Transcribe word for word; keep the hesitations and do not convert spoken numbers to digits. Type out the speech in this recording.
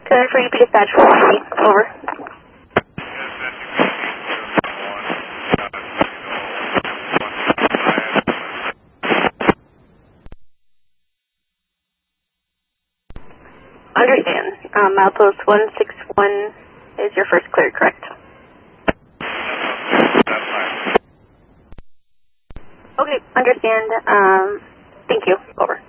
seven for U P dispatch for one eight. Over. Understand. Um, Outpost one six one is your first clear, correct? Okay, understand. Um, thank you. Over.